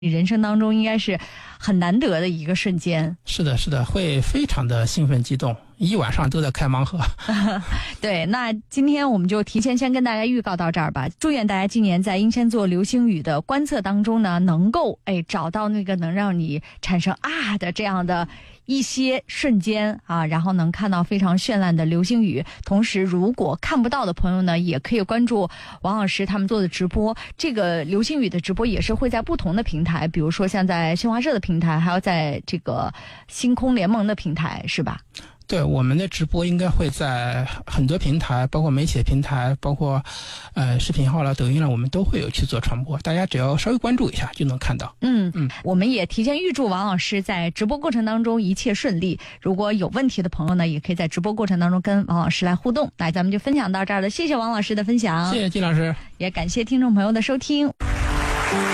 你人生当中应该是很难得的一个瞬间。 是的，是的，会非常的兴奋激动，一晚上都在开盲盒。 对，那今天我们就提前先跟大家预告到这儿吧。祝愿大家今年在英仙座流星雨的观测当中呢，能够找到那个能让你产生的这样的一些瞬间啊，然后能看到非常绚烂的流星雨。同时，如果看不到的朋友呢，也可以关注王老师他们做的直播。这个流星雨的直播也是会在不同的平台，比如说像在新华社的平台，还有在这个星空联盟的平台，是吧？ 对，我们的直播应该会在很多平台，包括媒体平台，包括视频号了、抖音了，我们都会有去做传播。大家只要稍微关注一下就能看到。 我们也提前预祝王老师在直播过程当中一切顺利。如果有问题的朋友呢，也可以在直播过程当中跟王老师来互动。来，咱们就分享到这儿了，谢谢王老师的分享， 谢谢金老师， 也感谢听众朋友的收听。